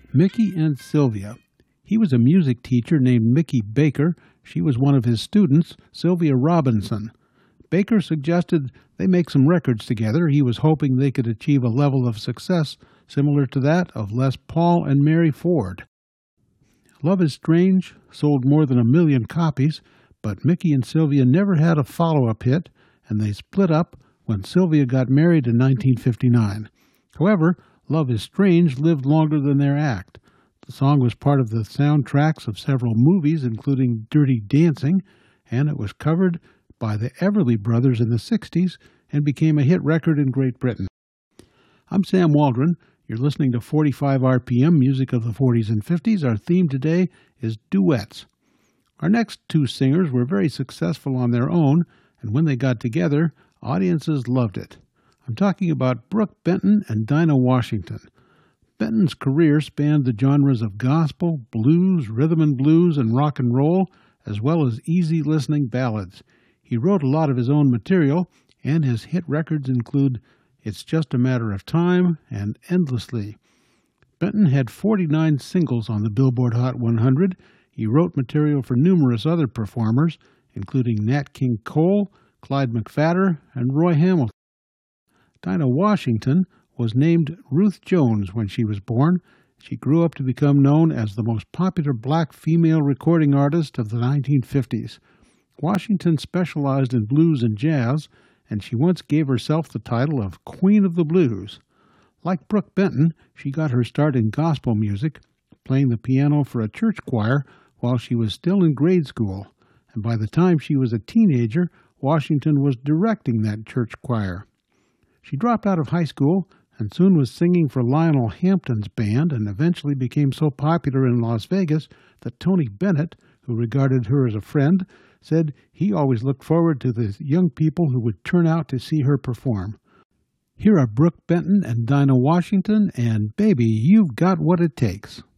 Mickey and Sylvia. He was a music teacher named Mickey Baker. She was one of his students, Sylvia Robinson. Baker suggested they make some records together. He was hoping they could achieve a level of success similar to that of Les Paul and Mary Ford. Love is Strange sold more than 1 million copies, but Mickey and Sylvia never had a follow-up hit, and they split up when Sylvia got married in 1959. However, Love is Strange lived longer than their act. The song was part of the soundtracks of several movies, including Dirty Dancing, and it was covered by the Everly Brothers in the 60s and became a hit record in Great Britain. I'm Sam Waldron. You're listening to 45 RPM, music of the 40s and 50s. Our theme today is duets. Our next two singers were very successful on their own, and when they got together, audiences loved it. I'm talking about Brook Benton and Dinah Washington. Benton's career spanned the genres of gospel, blues, rhythm and blues, and rock and roll, as well as easy-listening ballads. He wrote a lot of his own material, and his hit records include It's Just a Matter of Time and Endlessly. Benton had 49 singles on the Billboard Hot 100. He wrote material for numerous other performers, including Nat King Cole, Clyde McPhatter, and Roy Hamilton. Dinah Washington was named Ruth Jones when she was born. She grew up to become known as the most popular black female recording artist of the 1950s. Washington specialized in blues and jazz, and she once gave herself the title of Queen of the Blues. Like Brook Benton, she got her start in gospel music, playing the piano for a church choir while she was still in grade school, and by the time she was a teenager, Washington was directing that church choir. She dropped out of high school and soon was singing for Lionel Hampton's band and eventually became so popular in Las Vegas that Tony Bennett, who regarded her as a friend, said he always looked forward to the young people who would turn out to see her perform. Here are Brook Benton and Dinah Washington and Baby, You've Got What It Takes.